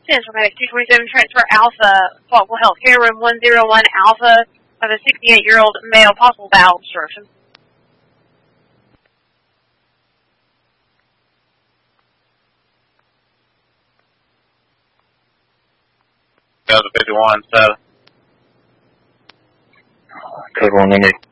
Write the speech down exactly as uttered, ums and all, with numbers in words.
Central Medic two twenty-seven, transfer Alpha, Falkville Healthcare, room one oh one Alpha, of a sixty-eight-year-old male, possible bowel obstruction. Delta fifty-one, status. Code one, Indy.